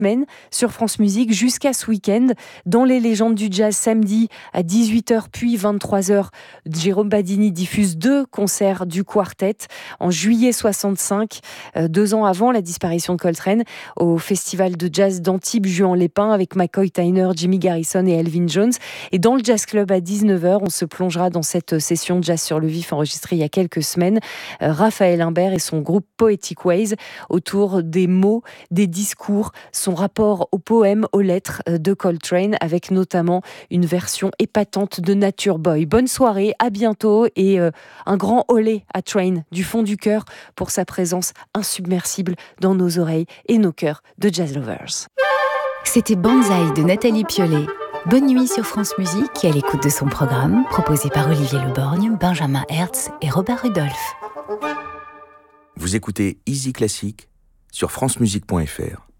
semaine sur France Musique jusqu'à ce week-end. Dans les légendes du jazz, samedi à 18h puis 23h, Jérôme Badini diffuse 2 concerts du quartet. En juillet 65, 2 ans avant la disparition de Coltrane, au festival de jazz d'Antibes, Juan-les-Pins, avec McCoy Tyner, Jimmy Garrison et Elvin Jones. Et dans le Jazz Club à 19h, on se plongera dans cette session de Jazz sur le vif enregistrée il y a quelques semaines. Raphaël Imbert et son groupe Poetic Ways autour des mots, des discours, son rapport aux poèmes, aux lettres de Coltrane, avec notamment une version épatante de Nature Boy. Bonne soirée, à bientôt et un grand olé à Train du fond du cœur pour sa présence insubmersible dans nos oreilles et nos cœurs de jazz lovers. C'était Banzai de Nathalie Piollet. Bonne nuit sur France Musique et à l'écoute de son programme proposé par Olivier Leborgne, Benjamin Hertz et Robert Rudolph. Vous écoutez Easy Classique sur francemusique.fr.